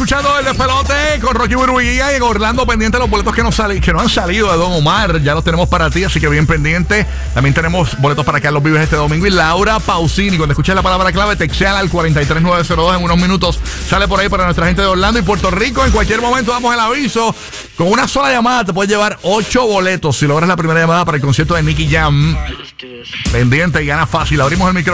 escuchando El Despelote con Rocky Burbuguía y en Orlando pendiente los boletos que no han salido de Don Omar. Ya los tenemos para ti, así que bien pendiente. También tenemos boletos para Carlos Vives este domingo y Laura Pausini. Cuando escuches la palabra clave, texteala al 43902 en unos minutos. Sale por ahí para nuestra gente de Orlando y Puerto Rico. En cualquier momento damos el aviso. Con una sola llamada te puedes llevar 8 boletos si logras la primera llamada para el concierto de Nicky Jam. Pendiente y gana fácil. Abrimos el micrófono.